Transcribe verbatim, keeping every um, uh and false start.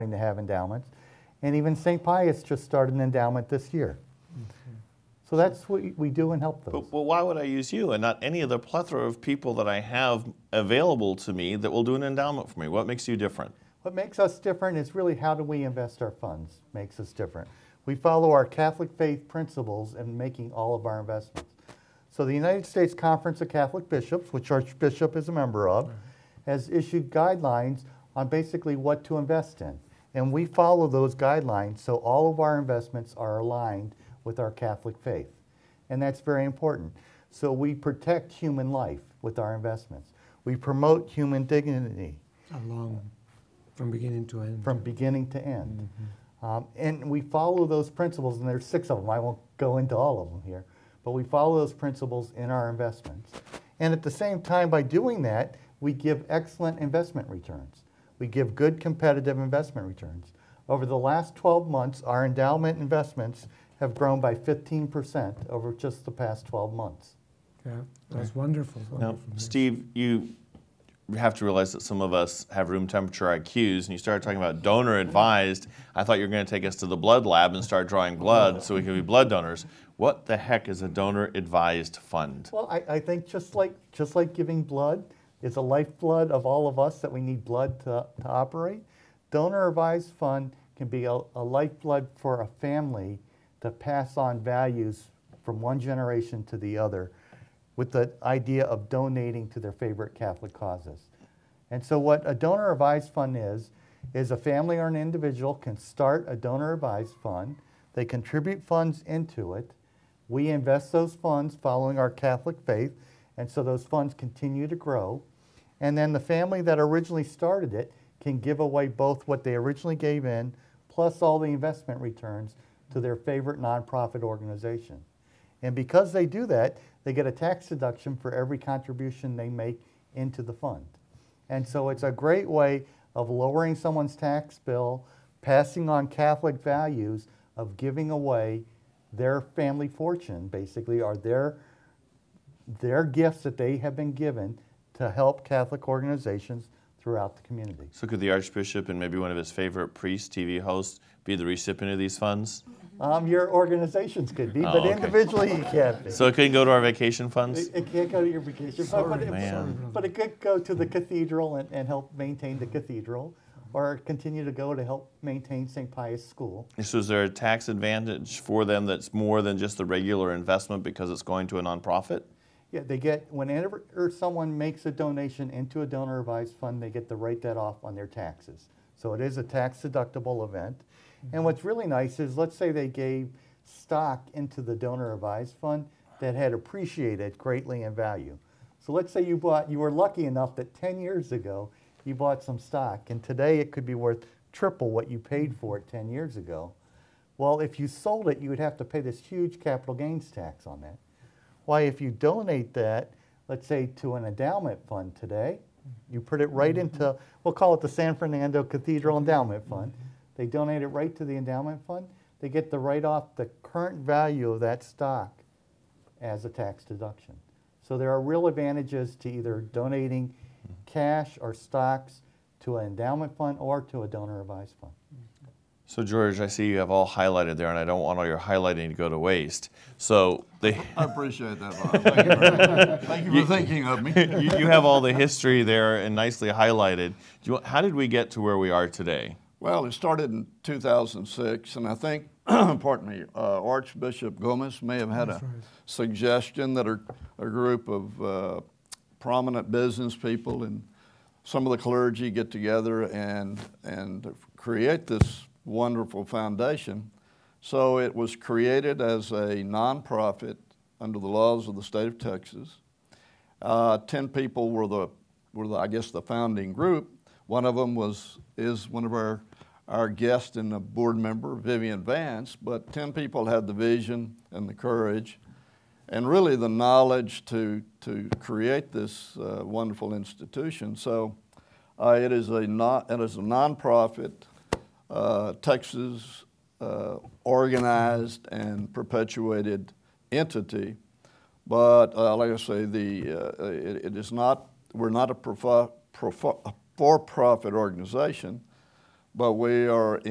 to have endowments. And even Saint Pius just started an endowment this year. Mm-hmm. So that's what we do and help those. But, well, why would I use you and not any of the plethora of people that I have available to me that will do an endowment for me? What makes you different? What makes us different is really how do we invest our funds makes us different. We follow our Catholic faith principles in making all of our investments. So the United States Conference of Catholic Bishops, which Archbishop is a member of, mm-hmm. has issued guidelines on basically what to invest in. And we follow those guidelines so all of our investments are aligned with our Catholic faith. And that's very important. So we protect human life with our investments. We promote human dignity. Along, from beginning to end. From beginning to end. Mm-hmm. um, and we follow those principles, and there's six of them. I won't go into all of them here. But we follow those principles in our investments. And at the same time, by doing that, we give excellent investment returns. We give good competitive investment returns. Over the last twelve months, our endowment investments have grown by fifteen percent over just the past twelve months. Yeah, that's right. wonderful. wonderful. Now, Steve, you have to realize that some of us have room temperature I Qs, and you started talking about donor advised. I thought you were going to take us to the blood lab and start drawing blood so we could be blood donors. What the heck is a donor advised fund? Well, I, I think just like just like giving blood is a lifeblood of all of us that we need blood to, to operate. Donor advised fund can be a, a lifeblood for a family to pass on values from one generation to the other with the idea of donating to their favorite Catholic causes. And so what a donor advised fund is, is a family or an individual can start a donor advised fund. They contribute funds into it. We invest those funds following our Catholic faith, and so those funds continue to grow. And then the family that originally started it can give away both what they originally gave in, plus all the investment returns to their favorite nonprofit organization. And because they do that, they get a tax deduction for every contribution they make into the fund. And so it's a great way of lowering someone's tax bill, passing on Catholic values of giving away their family fortune, basically, or their, their gifts that they have been given to help Catholic organizations throughout the community. So could the Archbishop and maybe one of his favorite priests, T V hosts, be the recipient of these funds? Um, your organizations could be, oh, but okay. individually you can't be. So it couldn't go to our vacation funds? It, it can't go to your vacation fund, but, Man. it, but it could go to the cathedral and, and help maintain the cathedral, or continue to go to help maintain Saint Pius School. So is there a tax advantage for them that's more than just the regular investment because it's going to a nonprofit? Yeah, they get, whenever someone makes a donation into a donor advised fund, they get to write that off on their taxes. So it is a tax deductible event. Mm-hmm. And what's really nice is, let's say they gave stock into the donor advised fund that had appreciated greatly in value. So let's say you bought, you were lucky enough that ten years ago you bought some stock, and today it could be worth triple what you paid for it ten years ago. Well, if you sold it, you would have to pay this huge capital gains tax on that. Why, if you donate that, let's say to an endowment fund today, you put it right into, we'll call it the San Fernando Cathedral Endowment Fund. They donate it right to the endowment fund. They get to write off the current value of that stock as a tax deduction. So there are real advantages to either donating cash or stocks to an endowment fund or to a donor advised fund. So George, I see you have all highlighted there, and I don't want all your highlighting to go to waste. So they I appreciate that, Bob. Thank you for, thank you for thinking of me. you, you have all the history there and nicely highlighted. Do you, how did we get to where we are today? Well, it started in two thousand six, and I think, pardon me, uh, Archbishop Gomez may have had That's a right. suggestion that a, a group of uh, prominent business people and some of the clergy get together and, and create this wonderful foundation. So it was created as a nonprofit under the laws of the state of Texas. Uh, ten people were the, were the, I guess, the founding group. One of them was, is one of our, our guests and a board member, Vivian Vance, but ten people had the vision and the courage and really the knowledge to, to create this uh, wonderful institution. So uh, it is a non, it is a nonprofit, uh, Texas uh, organized and perpetuated entity. But uh, like I say, the uh, it, it is not. We're not a, profi- profi- a for-profit organization, but we are